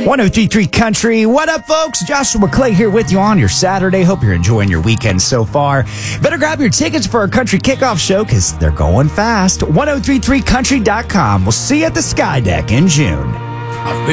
1033 Country. What up, folks? Joshua Clay here with you on your Saturday. Hope you're enjoying your weekend so far. Better grab your tickets for our country kickoff show because they're going fast. 1033country.com. We'll see you at the Sky Deck in June.